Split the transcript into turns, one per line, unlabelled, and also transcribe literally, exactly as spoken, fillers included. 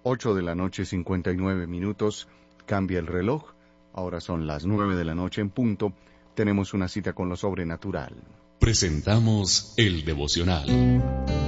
ocho de la noche, cincuenta y nueve minutos. Cambia el reloj. Ahora son las nueve de la noche en punto. Tenemos una cita con lo sobrenatural.
Presentamos el devocional.